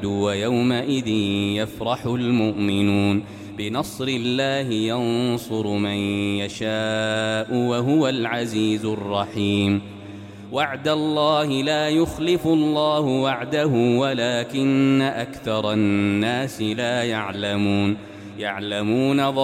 ويومئذ يفرح المؤمنون بنصر الله ينصر من يشاء وهو العزيز الرحيم وعد الله لا يخلف الله وعده ولكن أكثر الناس لا يعلمون